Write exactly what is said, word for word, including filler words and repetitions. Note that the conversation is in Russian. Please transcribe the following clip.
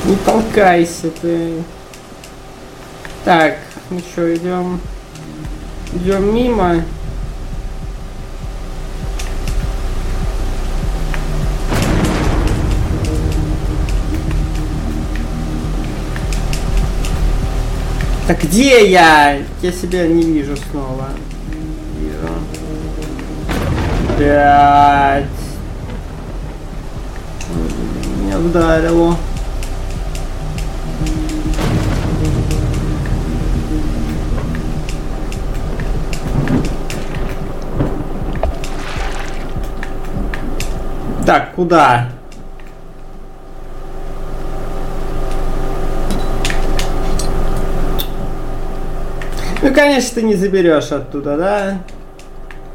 Не толкайся ты. Так, ну что, идем. Идем мимо. Так где я? Я себя не вижу снова. Вижу. Блять. Меня ударило. Так, куда? Ну, конечно, ты не заберешь оттуда, да?